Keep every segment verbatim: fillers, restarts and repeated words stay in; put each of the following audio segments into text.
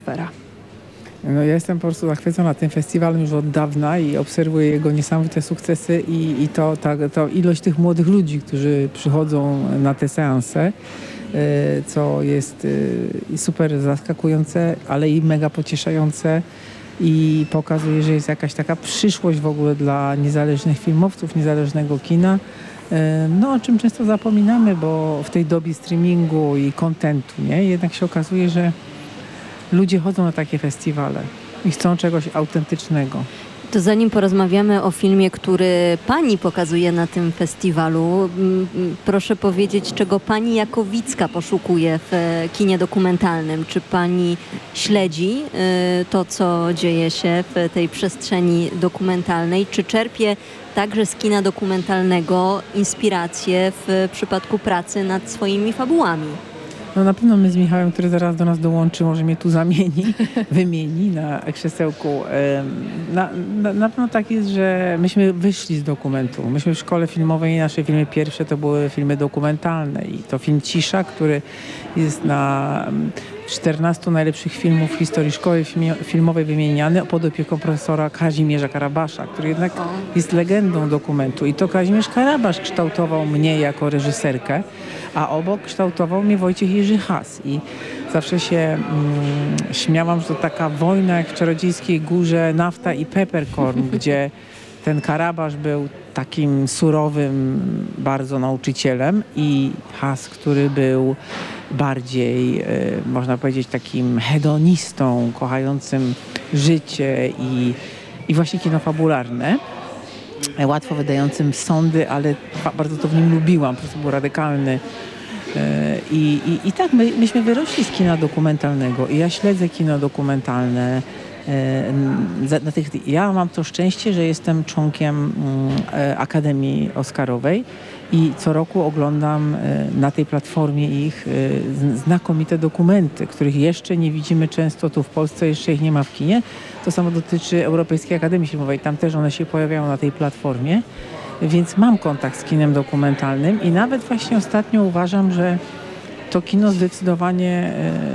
Fera. No, ja jestem po prostu zachwycona tym festiwalem już od dawna i obserwuję jego niesamowite sukcesy i, i to, ta, to ilość tych młodych ludzi, którzy przychodzą na te seanse, y, co jest y, super zaskakujące, ale i mega pocieszające i pokazuje, że jest jakaś taka przyszłość w ogóle dla niezależnych filmowców, niezależnego kina. Y, no, o czym często zapominamy, bo w tej dobie streamingu i kontentu, nie? Jednak się okazuje, że ludzie chodzą na takie festiwale i chcą czegoś autentycznego. To zanim porozmawiamy o filmie, który pani pokazuje na tym festiwalu, proszę powiedzieć, czego pani jako widzka poszukuje w kinie dokumentalnym. Czy pani śledzi to, co dzieje się w tej przestrzeni dokumentalnej? Czy czerpie także z kina dokumentalnego inspiracje w przypadku pracy nad swoimi fabułami? No na pewno my z Michałem, który zaraz do nas dołączy, może mnie tu zamieni, wymieni na krzesełku. Na, na, na pewno tak jest, że myśmy wyszli z dokumentu. Myśmy w szkole filmowej, nasze filmy pierwsze to były filmy dokumentalne i to film Cisza, który jest na czternastu najlepszych filmów w historii szkoły filmowej wymieniany pod opieką profesora Kazimierza Karabasza, który jednak jest legendą dokumentu. I to Kazimierz Karabasz kształtował mnie jako reżyserkę, a obok kształtował mnie Wojciech Jerzy Has. I zawsze się mm, śmiałam, że to taka wojna jak w Czarodziejskiej Górze, Nafta i Peppercorn, gdzie ten Karabasz był takim surowym bardzo nauczycielem i Has, który był bardziej, e, można powiedzieć, takim hedonistą, kochającym życie i, i właśnie kino fabularne. Łatwo wydającym sądy, ale bardzo to w nim lubiłam, po prostu był radykalny. I, i, i tak, my, myśmy wyrośli z kina dokumentalnego i ja śledzę kino dokumentalne. Na tych, ja mam to szczęście, że jestem członkiem Akademii Oscarowej i co roku oglądam na tej platformie ich znakomite dokumenty, których jeszcze nie widzimy często tu w Polsce, jeszcze ich nie ma w kinie. To samo dotyczy Europejskiej Akademii Filmowej, tam też one się pojawiają na tej platformie, więc mam kontakt z kinem dokumentalnym i nawet właśnie ostatnio uważam, że to kino zdecydowanie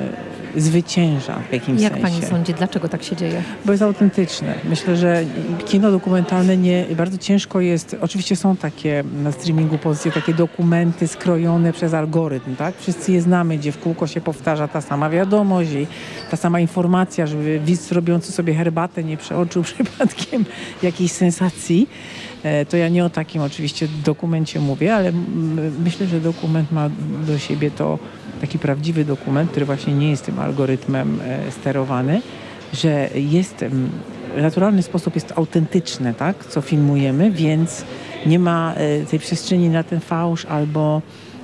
e, zwycięża w jakimś Jak sensie. pani sądzi, dlaczego tak się dzieje? Bo jest autentyczne. Myślę, że kino dokumentalne nie, bardzo ciężko jest, oczywiście są takie na streamingu pozycje, takie dokumenty skrojone przez algorytm, tak? Wszyscy je znamy, gdzie w kółko się powtarza ta sama wiadomość i ta sama informacja, żeby widz robiący sobie herbatę nie przeoczył przypadkiem jakiejś sensacji. To ja nie o takim oczywiście dokumencie mówię, ale myślę, że dokument ma do siebie to taki prawdziwy dokument, który właśnie nie jest tym algorytmem sterowany, że jest w naturalny sposób jest autentyczne, tak, co filmujemy, więc nie ma tej przestrzeni na ten fałsz albo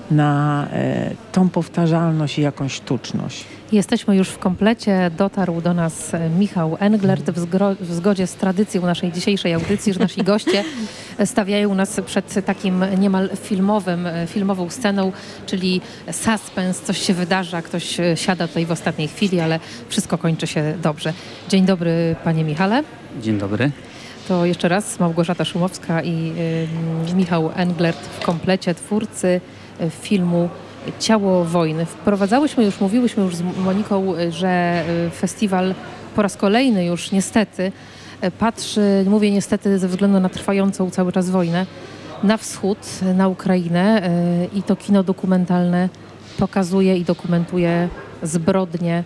na tą powtarzalność i jakąś sztuczność. Jesteśmy już w komplecie. Dotarł do nas Michał Englert w, zgro- w zgodzie z tradycją naszej dzisiejszej audycji, że nasi goście stawiają nas przed takim niemal filmowym, filmową sceną, czyli suspens, coś się wydarza, ktoś siada tutaj w ostatniej chwili, ale wszystko kończy się dobrze. Dzień dobry, panie Michale. Dzień dobry. To jeszcze raz Małgorzata Szumowska i y, Michał Englert w komplecie, twórcy y, filmu Ciało wojny. Wprowadzałyśmy już, mówiłyśmy już z Moniką, że festiwal po raz kolejny już niestety patrzy, mówię niestety ze względu na trwającą cały czas wojnę, na wschód, na Ukrainę i to kino dokumentalne pokazuje i dokumentuje zbrodnie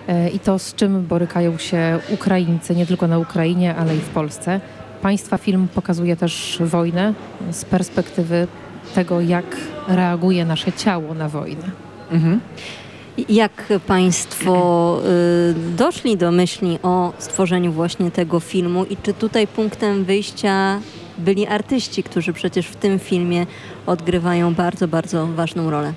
i to, z czym borykają się Ukraińcy, nie tylko na Ukrainie, ale i w Polsce. Państwa film pokazuje też wojnę z perspektywy tego, jak reaguje nasze ciało na wojnę. Mhm. Jak państwo y, doszli do myśli o stworzeniu właśnie tego filmu i czy tutaj punktem wyjścia byli artyści, którzy przecież w tym filmie odgrywają bardzo, bardzo ważną rolę?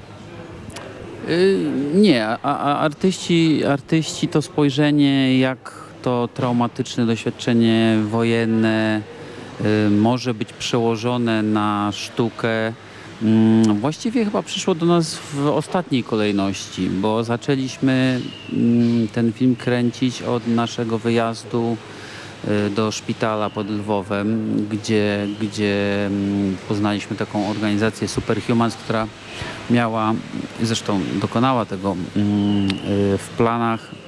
Yy, nie, a, a artyści, artyści to spojrzenie, jak to traumatyczne doświadczenie wojenne yy, może być przełożone na sztukę. Właściwie chyba przyszło do nas w ostatniej kolejności, bo zaczęliśmy ten film kręcić od naszego wyjazdu do szpitala pod Lwowem, gdzie, gdzie poznaliśmy taką organizację Superhumans, która miała, zresztą dokonała tego w planach,